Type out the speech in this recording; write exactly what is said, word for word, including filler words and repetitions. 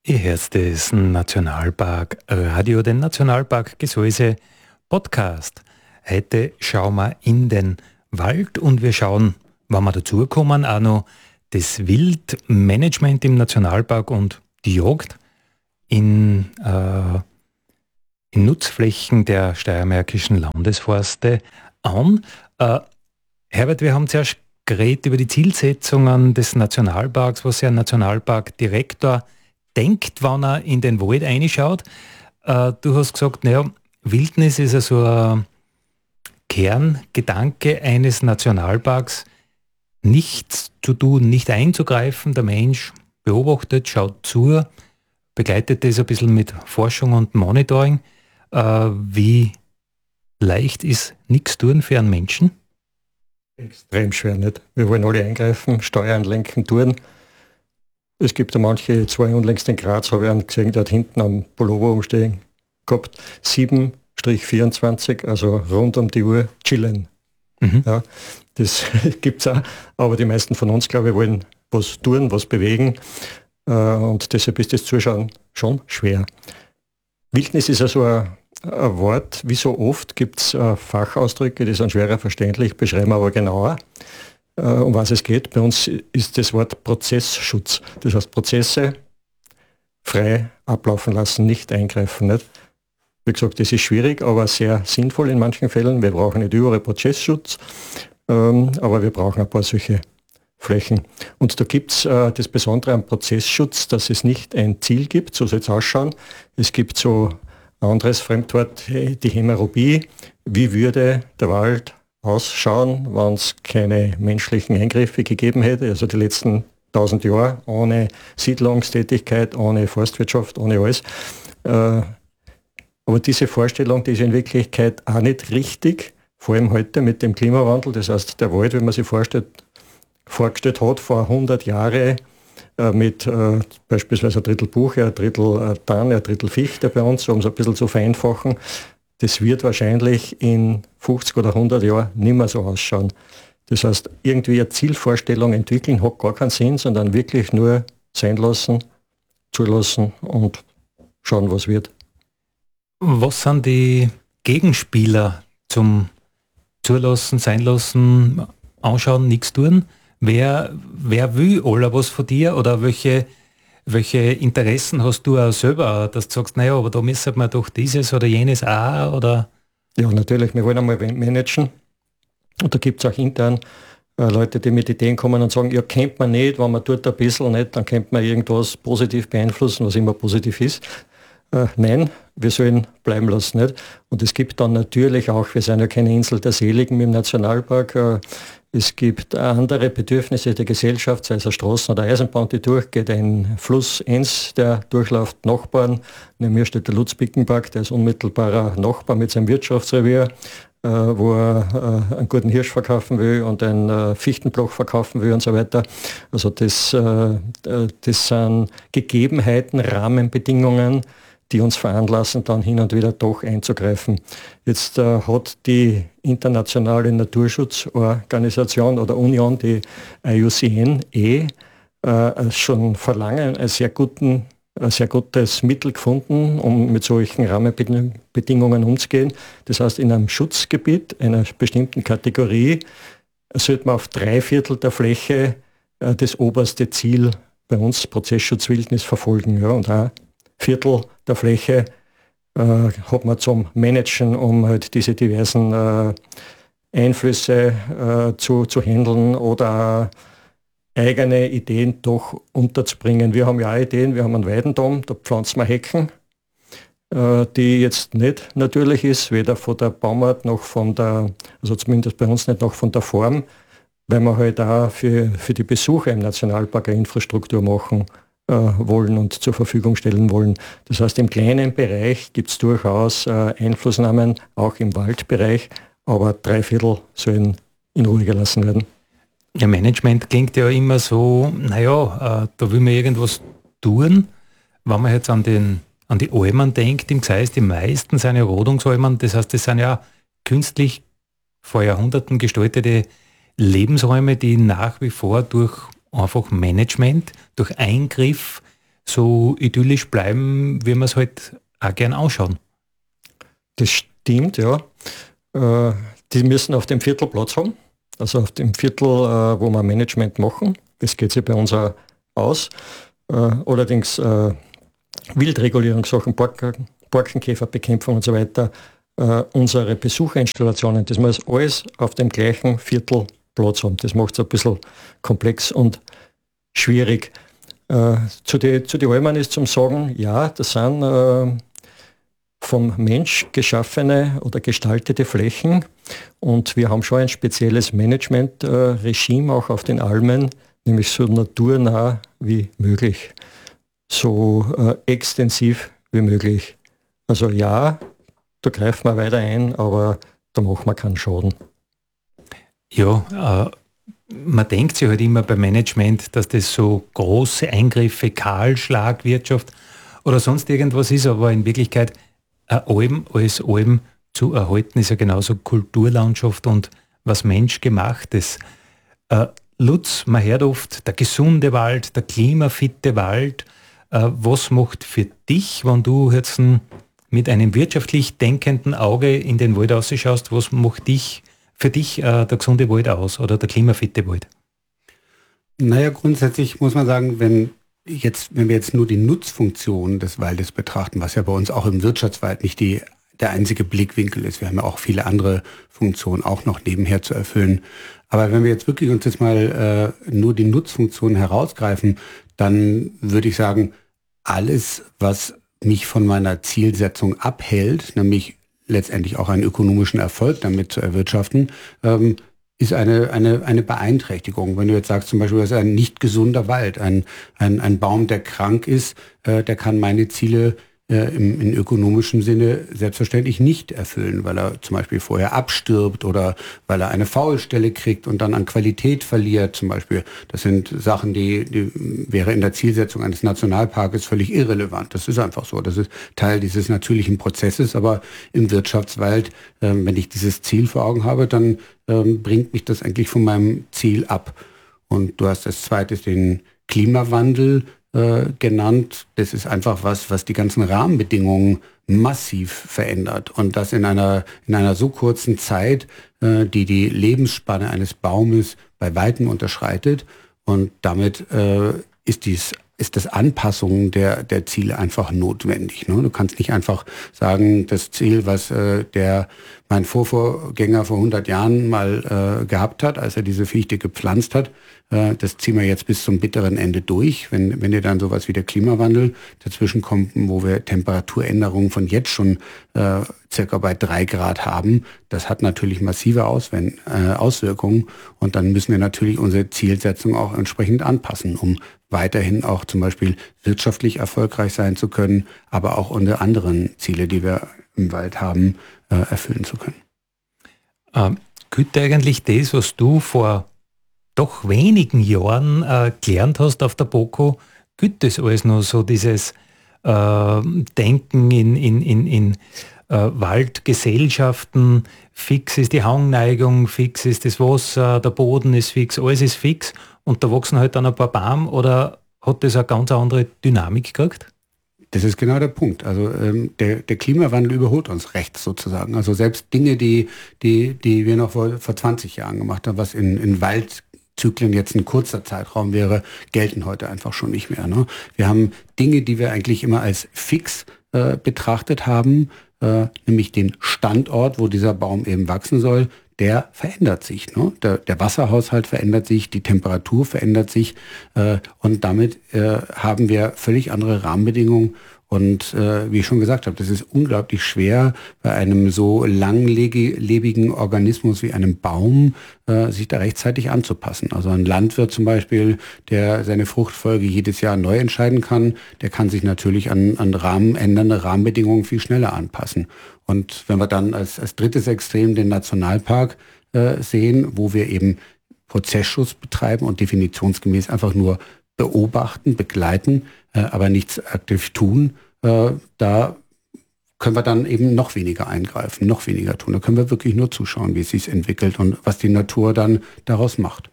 Ihr hört das Nationalpark Radio, den Nationalpark Gesäuse Podcast. Heute schauen wir in den Wald und wir schauen, wann wir dazukommen, auch noch das Wildmanagement im Nationalpark und die Jagd in, äh, in Nutzflächen der steiermärkischen Landesforste an. Äh, Herbert, wir haben zuerst geredet über die Zielsetzungen des Nationalparks, was ja ein Nationalparkdirektor denkt, wenn er in den Wald reinschaut. Äh, du hast gesagt, naja, Wildnis ist ja so ein Kerngedanke eines Nationalparks, nichts zu tun, nicht einzugreifen. Der Mensch beobachtet, schaut zu, begleitet das ein bisschen mit Forschung und Monitoring. Äh, wie leicht ist nichts tun für einen Menschen? Extrem schwer, nicht? Wir wollen alle eingreifen, steuern, lenken, tun. Es gibt ja manche, zwei unlängst in Graz, habe ich einen gesehen, der hat hinten am Pullover umstehen gehabt, sieben vierundzwanzig, also rund um die Uhr chillen. Mhm. Ja, das gibt es auch, aber die meisten von uns, glaube ich, wollen was tun, was bewegen äh, und deshalb ist das Zuschauen schon schwer. Wildnis ist ja so ein, ein Wort, wie so oft gibt es äh, Fachausdrücke, die sind schwerer verständlich, beschreiben aber genauer. Um was es geht. Bei uns ist das Wort Prozessschutz. Das heißt, Prozesse frei ablaufen lassen, nicht eingreifen. Nicht? Wie gesagt, das ist schwierig, aber sehr sinnvoll in manchen Fällen. Wir brauchen nicht überall Prozessschutz, ähm, aber wir brauchen ein paar solche Flächen. Und da gibt es äh, das Besondere am Prozessschutz, dass es nicht ein Ziel gibt, so soll es ausschauen. Es gibt so ein anderes Fremdwort, die Hämerobie. Wie würde der Wald ausschauen, wenn es keine menschlichen Eingriffe gegeben hätte, also die letzten tausend Jahre ohne Siedlungstätigkeit, ohne Forstwirtschaft, ohne alles. Äh, aber diese Vorstellung, die ist in Wirklichkeit auch nicht richtig, vor allem heute mit dem Klimawandel. Das heißt, der Wald, wenn man sich vorstellt, vorgestellt hat vor hundert Jahren äh, mit äh, beispielsweise ein Drittel Buche, ein Drittel äh, Tanne, ein Drittel Fichte bei uns, um es ein bisschen zu vereinfachen. Das wird wahrscheinlich in fünfzig oder hundert Jahren nicht mehr so ausschauen. Das heißt, irgendwie eine Zielvorstellung entwickeln hat gar keinen Sinn, sondern wirklich nur sein lassen, zulassen und schauen, was wird. Was sind die Gegenspieler zum Zulassen, sein lassen, anschauen, nichts tun? Wer, wer will alle was von dir oder welche Welche Interessen hast du auch selber, dass du sagst, naja, aber da müssen wir doch dieses oder jenes auch, oder? Ja, natürlich, wir wollen einmal managen. Und da gibt es auch intern äh, Leute, die mit Ideen kommen und sagen, ja, kennt man nicht, wenn man tut ein bisschen nicht, dann könnte man irgendwas positiv beeinflussen, was immer positiv ist. Äh, nein, wir sollen bleiben lassen. Nicht? Und es gibt dann natürlich auch, wir sind ja keine Insel der Seligen im Nationalpark, äh, es gibt andere Bedürfnisse der Gesellschaft, sei es eine Straßen- oder Eisenbahn, die durchgeht, ein Fluss Enns, der durchläuft, Nachbarn. Neben mir steht der Lutz-Bickenpark, der ist unmittelbarer Nachbar mit seinem Wirtschaftsrevier, äh, wo er äh, einen guten Hirsch verkaufen will und einen äh, Fichtenbloch verkaufen will und so weiter. Also das, äh, das sind Gegebenheiten, Rahmenbedingungen, die uns veranlassen, dann hin und wieder doch einzugreifen. Jetzt äh, hat die internationale Naturschutzorganisation oder Union, die I U C N E, äh, schon vor langem ein sehr, guten, ein sehr gutes Mittel gefunden, um mit solchen Rahmenbedingungen umzugehen. Das heißt, in einem Schutzgebiet einer bestimmten Kategorie sollte man auf drei Viertel der Fläche äh, das oberste Ziel bei uns, Prozessschutz Wildnis, verfolgen. Ja, und auch Viertel der Fläche äh, hat man zum Managen, um halt diese diversen äh, Einflüsse äh, zu, zu handeln oder eigene Ideen doch unterzubringen. Wir haben ja auch Ideen, wir haben einen Weidendom, da pflanzen wir Hecken, äh, die jetzt nicht natürlich ist, weder von der Baumart noch von der, also zumindest bei uns nicht noch von der Form, weil wir halt auch für, für die Besucher im Nationalpark eine Infrastruktur machen wollen und zur Verfügung stellen wollen. Das heißt, im kleinen Bereich gibt es durchaus äh, Einflussnahmen, auch im Waldbereich, aber drei Viertel sollen in Ruhe gelassen werden. Ja, Management klingt ja immer so, naja, äh, da will man irgendwas tun. Wenn man jetzt an, den, an die Almen denkt, im Gseis, die meisten sind ja Rodungsalmen, das heißt, das sind ja künstlich vor Jahrhunderten gestaltete Lebensräume, die nach wie vor durch einfach Management, durch Eingriff so idyllisch bleiben, wie wir es halt auch gern anschauen. Das stimmt, ja. Äh, die müssen auf dem Viertel Platz haben, also auf dem Viertel, äh, wo wir Management machen. Das geht sich bei uns auch aus. Äh, allerdings äh, Wildregulierungssachen, Borken, Borkenkäferbekämpfung und so weiter, äh, unsere Besucherinstallationen, das muss alles auf dem gleichen Viertel Platz haben. Das macht es ein bisschen komplex und schwierig. Äh, zu den zu die Almen ist zum Sagen, ja, das sind äh, vom Mensch geschaffene oder gestaltete Flächen und wir haben schon ein spezielles Management-Regime auch auf den Almen, nämlich so naturnah wie möglich, so äh, extensiv wie möglich. Also ja, da greifen wir weiter ein, aber da machen wir keinen Schaden. Ja, äh, man denkt sich halt immer beim Management, dass das so große Eingriffe, Kahlschlagwirtschaft oder sonst irgendwas ist, aber in Wirklichkeit eine Alm als Alm zu erhalten, ist ja genauso Kulturlandschaft und was menschgemachtes. Äh, Lutz, man hört oft, der gesunde Wald, der klimafitte Wald. Äh, was macht für dich, wenn du jetzt mit einem wirtschaftlich denkenden Auge in den Wald rausschaust, was macht dich, für dich äh, der gesunde Wald aus oder der klimafitte Wald? Naja, grundsätzlich muss man sagen, wenn Jetzt, wenn wir jetzt nur die Nutzfunktion des Waldes betrachten, was ja bei uns auch im Wirtschaftswald nicht die, der einzige Blickwinkel ist, wir haben ja auch viele andere Funktionen auch noch nebenher zu erfüllen. Aber wenn wir jetzt wirklich uns jetzt mal äh, nur die Nutzfunktion herausgreifen, dann würde ich sagen, alles, was mich von meiner Zielsetzung abhält, nämlich letztendlich auch einen ökonomischen Erfolg damit zu erwirtschaften, ähm, ist eine, eine, eine Beeinträchtigung. Wenn du jetzt sagst, zum Beispiel, das ist ein nicht gesunder Wald, ein, ein, ein Baum, der krank ist, äh, der kann meine Ziele äh, im, in ökonomischem Sinne selbstverständlich nicht erfüllen, weil er zum Beispiel vorher abstirbt oder weil er eine Faulstelle kriegt und dann an Qualität verliert zum Beispiel. Das sind Sachen, die, die wäre in der Zielsetzung eines Nationalparkes völlig irrelevant. Das ist einfach so. Das ist Teil dieses natürlichen Prozesses, aber im Wirtschaftswald, äh, wenn ich dieses Ziel vor Augen habe, dann ähm, bringt mich das eigentlich von meinem Ziel ab. Und du hast als zweites den Klimawandel äh, genannt. Das ist einfach was, was die ganzen Rahmenbedingungen massiv verändert. Und das in einer, in einer so kurzen Zeit, äh, die die Lebensspanne eines Baumes bei Weitem unterschreitet. Und damit äh, ist dies ist das Anpassung der, der Ziele einfach notwendig. Ne? Du kannst nicht einfach sagen, das Ziel, was äh, der mein Vorvorgänger vor hundert Jahren mal äh, gehabt hat, als er diese Fichte gepflanzt hat, äh, das ziehen wir jetzt bis zum bitteren Ende durch. Wenn, wenn dir dann sowas wie der Klimawandel dazwischen kommt, wo wir Temperaturänderungen von jetzt schon äh, circa bei drei Grad haben, das hat natürlich massive Auswend- äh, Auswirkungen und dann müssen wir natürlich unsere Zielsetzung auch entsprechend anpassen, um weiterhin auch zum Beispiel wirtschaftlich erfolgreich sein zu können, aber auch unsere anderen Ziele, die wir im Wald haben, äh, erfüllen zu können. Ähm, gilt eigentlich das, was du vor doch wenigen Jahren äh, gelernt hast auf der BOKU, gilt das alles noch so, dieses äh, Denken in, in, in, in äh, Waldgesellschaften, fix ist die Hangneigung, fix ist das Wasser, der Boden ist fix, alles ist fix und da wachsen halt dann ein paar Bäume, oder hat das eine ganz andere Dynamik gekriegt? Das ist genau der Punkt. Also ähm, der, der Klimawandel überholt uns rechts sozusagen. Also selbst Dinge, die, die, die wir noch vor, vor zwanzig Jahren gemacht haben, was in, in Waldzyklen jetzt ein kurzer Zeitraum wäre, gelten heute einfach schon nicht mehr. Ne? Wir haben Dinge, die wir eigentlich immer als fix äh, betrachtet haben, äh, nämlich den Standort, wo dieser Baum eben wachsen soll, der verändert sich. Ne? Der, der Wasserhaushalt verändert sich, die Temperatur verändert sich äh, und damit äh, haben wir völlig andere Rahmenbedingungen. Und äh, wie ich schon gesagt habe, das ist unglaublich schwer, bei einem so langlebigen Organismus wie einem Baum äh, sich da rechtzeitig anzupassen. Also ein Landwirt zum Beispiel, der seine Fruchtfolge jedes Jahr neu entscheiden kann, der kann sich natürlich an, an Rahmen, ändernde Rahmenbedingungen viel schneller anpassen. Und wenn wir dann als, als drittes Extrem den Nationalpark äh, sehen, wo wir eben Prozessschutz betreiben und definitionsgemäß einfach nur beobachten, begleiten, äh, aber nichts aktiv tun, äh, da können wir dann eben noch weniger eingreifen, noch weniger tun. Da können wir wirklich nur zuschauen, wie es sich entwickelt und was die Natur dann daraus macht.